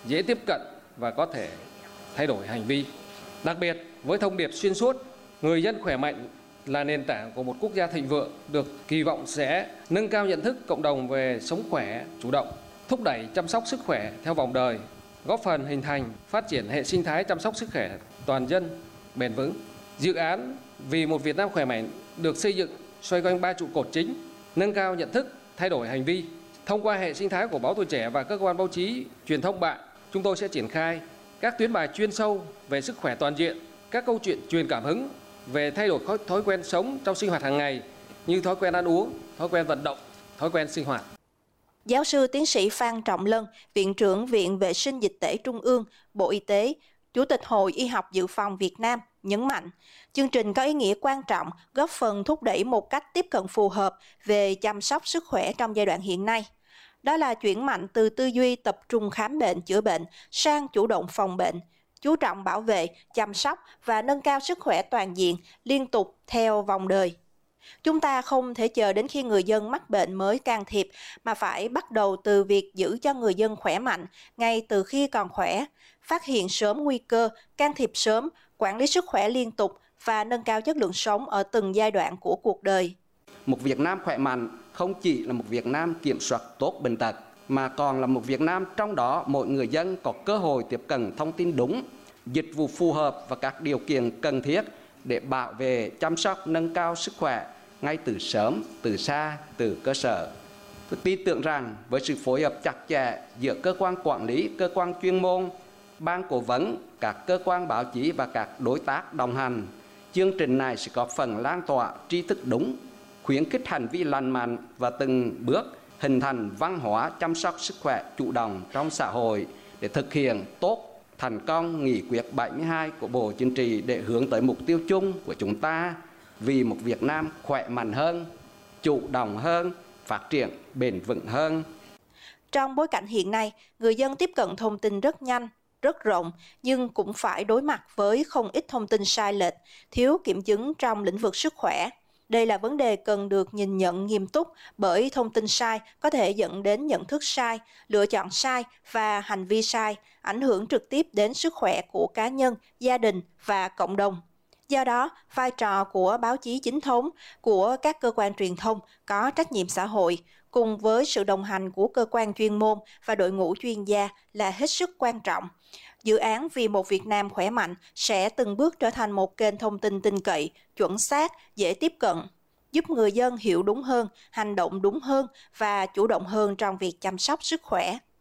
dễ tiếp cận và có thể thay đổi hành vi. Đặc biệt, với thông điệp xuyên suốt, người dân khỏe mạnh là nền tảng của một quốc gia thịnh vượng được kỳ vọng sẽ nâng cao nhận thức cộng đồng về sống khỏe, chủ động, thúc đẩy chăm sóc sức khỏe theo vòng đời, góp phần hình thành, phát triển hệ sinh thái chăm sóc sức khỏe toàn dân bền vững. Dự án Vì một Việt Nam khỏe mạnh được xây dựng xoay quanh 3 trụ cột chính: nâng cao nhận thức, thay đổi hành vi. Thông qua hệ sinh thái của Báo Tuổi Trẻ và các cơ quan báo chí, truyền thông bạn, chúng tôi sẽ triển khai các tuyến bài chuyên sâu về sức khỏe toàn diện, các câu chuyện truyền cảm hứng về thay đổi thói quen sống trong sinh hoạt hàng ngày như thói quen ăn uống, thói quen vận động, thói quen sinh hoạt. Giáo sư tiến sĩ Phan Trọng Lân, Viện trưởng Viện Vệ sinh Dịch tễ Trung ương, Bộ Y tế, Chủ tịch Hội Y học Dự phòng Việt Nam nhấn mạnh, chương trình có ý nghĩa quan trọng góp phần thúc đẩy một cách tiếp cận phù hợp về chăm sóc sức khỏe trong giai đoạn hiện nay. Đó là chuyển mạnh từ tư duy tập trung khám bệnh, chữa bệnh sang chủ động phòng bệnh, chú trọng bảo vệ, chăm sóc và nâng cao sức khỏe toàn diện, liên tục theo vòng đời. Chúng ta không thể chờ đến khi người dân mắc bệnh mới can thiệp, mà phải bắt đầu từ việc giữ cho người dân khỏe mạnh ngay từ khi còn khỏe, phát hiện sớm nguy cơ, can thiệp sớm, quản lý sức khỏe liên tục và nâng cao chất lượng sống ở từng giai đoạn của cuộc đời. Một Việt Nam khỏe mạnh không chỉ là một Việt Nam kiểm soát tốt bệnh tật, mà còn là một Việt Nam trong đó mỗi người dân có cơ hội tiếp cận thông tin đúng, dịch vụ phù hợp và các điều kiện cần thiết để bảo vệ, chăm sóc, nâng cao sức khỏe ngay từ sớm, từ xa, từ cơ sở. Tôi tin tưởng rằng với sự phối hợp chặt chẽ giữa cơ quan quản lý, cơ quan chuyên môn, ban cố vấn, các cơ quan báo chí và các đối tác đồng hành, chương trình này sẽ có phần lan tỏa tri thức đúng, khuyến khích hành vi lành mạnh và từng bước hình thành văn hóa chăm sóc sức khỏe chủ động trong xã hội để thực hiện tốt thành công nghị quyết 72 của Bộ Chính trị để hướng tới mục tiêu chung của chúng ta vì một Việt Nam khỏe mạnh hơn, chủ động hơn, phát triển bền vững hơn. Trong bối cảnh hiện nay, người dân tiếp cận thông tin rất nhanh, rất rộng, nhưng cũng phải đối mặt với không ít thông tin sai lệch, thiếu kiểm chứng trong lĩnh vực sức khỏe. Đây là vấn đề cần được nhìn nhận nghiêm túc bởi thông tin sai có thể dẫn đến nhận thức sai, lựa chọn sai và hành vi sai, ảnh hưởng trực tiếp đến sức khỏe của cá nhân, gia đình và cộng đồng. Do đó, vai trò của báo chí chính thống, của các cơ quan truyền thông có trách nhiệm xã hội, cùng với sự đồng hành của cơ quan chuyên môn và đội ngũ chuyên gia là hết sức quan trọng. Dự án Vì một Việt Nam khỏe mạnh sẽ từng bước trở thành một kênh thông tin tin cậy, chuẩn xác, dễ tiếp cận, giúp người dân hiểu đúng hơn, hành động đúng hơn và chủ động hơn trong việc chăm sóc sức khỏe.